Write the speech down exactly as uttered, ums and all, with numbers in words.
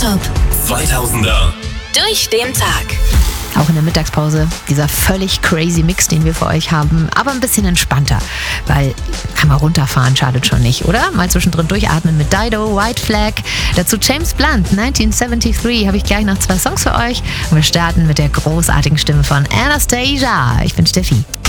Top zweitausender. durch den Tag. Auch in der Mittagspause dieser völlig crazy Mix, den wir für euch haben, aber ein bisschen entspannter, weil einmal runterfahren schadet schon nicht, oder? Mal zwischendrin durchatmen mit Dido, White Flag, dazu James Blunt, neunzehnhundertdreiundsiebzig, habe ich gleich noch zwei Songs für euch und wir starten mit der großartigen Stimme von Anastasia. Ich bin Steffi.